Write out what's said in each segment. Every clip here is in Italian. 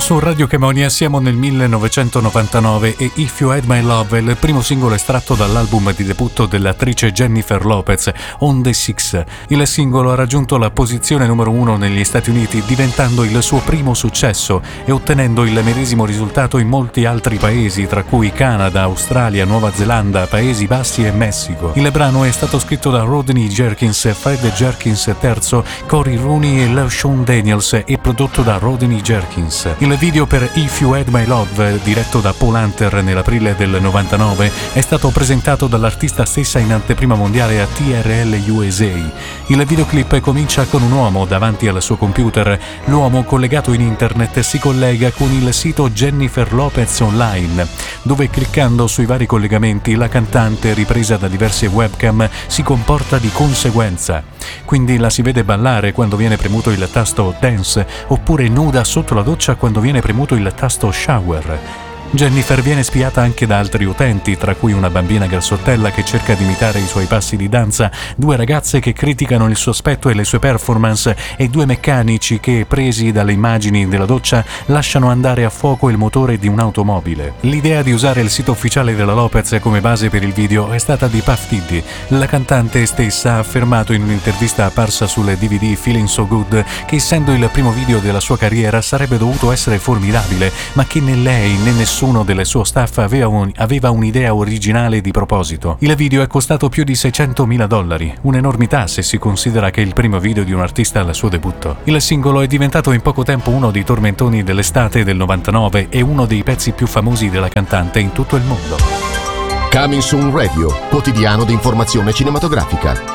Su Radio Chemonia siamo nel 1999 e If You Had My Love è il primo singolo estratto dall'album di debutto dell'attrice Jennifer Lopez, On the Six. Il singolo ha raggiunto la posizione numero 1 negli Stati Uniti, diventando il suo primo successo e ottenendo il medesimo risultato in molti altri paesi, tra cui Canada, Australia, Nuova Zelanda, Paesi Bassi e Messico. Il brano è stato scritto da Rodney Jerkins, Fred Jerkins III, Cory Rooney e LaShawn Daniels e prodotto da Rodney Jerkins. Il video per If You Had My Love, diretto da Paul Hunter nell'aprile del 99, è stato presentato dall'artista stessa in anteprima mondiale a TRL USA. Il videoclip comincia con un uomo davanti al suo computer. L'uomo, collegato in internet, si collega con il sito Jennifer Lopez Online, dove cliccando sui vari collegamenti la cantante, ripresa da diverse webcam, si comporta di conseguenza. Quindi la si vede ballare quando viene premuto il tasto Dance, oppure nuda sotto la doccia quando viene premuto il tasto Shower. Jennifer viene spiata anche da altri utenti, tra cui una bambina garzottella che cerca di imitare i suoi passi di danza, due ragazze che criticano il suo aspetto e le sue performance e due meccanici che, presi dalle immagini della doccia, lasciano andare a fuoco il motore di un'automobile. L'idea di usare il sito ufficiale della Lopez come base per il video è stata di Puff Diddy. La cantante stessa ha affermato in un'intervista apparsa sul DVD Feeling So Good che, essendo il primo video della sua carriera, sarebbe dovuto essere formidabile, ma che né lei né nessuno del suo staff aveva un'idea originale di proposito. Il video è costato più di $600.000, un'enormità se si considera che è il primo video di un artista al suo debutto. Il singolo è diventato in poco tempo uno dei tormentoni dell'estate del 99 e uno dei pezzi più famosi della cantante in tutto il mondo. Coming Soon Radio, quotidiano di informazione cinematografica.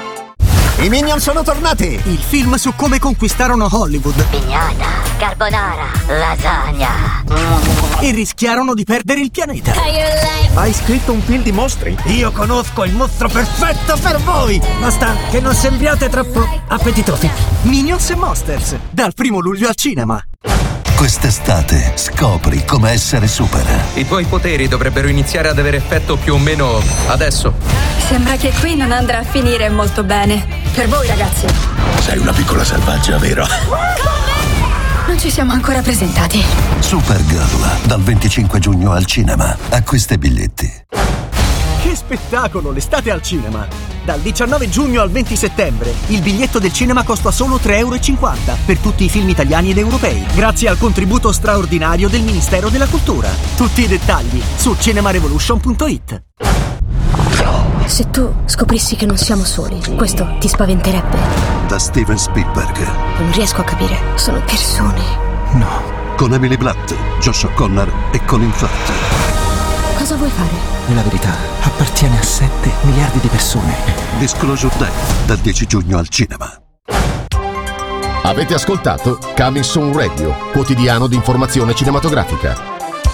I Minions sono tornati! Il film su come conquistarono Hollywood. Pignata, carbonara, lasagna. E rischiarono di perdere il pianeta. Hai scritto un film di mostri? Io conosco il mostro perfetto per voi! Basta che non sembriate troppo appetitosi. Minions e Monsters, dal 1 luglio al cinema. Quest'estate scopri come essere super. I tuoi poteri dovrebbero iniziare ad avere effetto più o meno adesso. Sembra che qui non andrà a finire molto bene. Per voi, ragazzi. Sei una piccola selvaggia, vero? Non ci siamo ancora presentati. Supergirl, dal 25 giugno al cinema. Acquista i biglietti. Che spettacolo, l'estate al cinema! Dal 19 giugno al 20 settembre il biglietto del cinema costa solo €3,50 per tutti i film italiani ed europei, grazie al contributo straordinario del Ministero della Cultura. Tutti i dettagli su cinemarevolution.it. Se tu scoprissi che non siamo soli, questo ti spaventerebbe? Da Steven Spielberg. Non riesco a capire. Sono persone. No. Con Emily Blunt, Josh O'Connor e Colin Firth. Cosa vuoi fare? La verità appartiene a 7 miliardi di persone. Disclosure Day, dal 10 giugno al cinema. Avete ascoltato Coming Soon Radio, quotidiano di informazione cinematografica.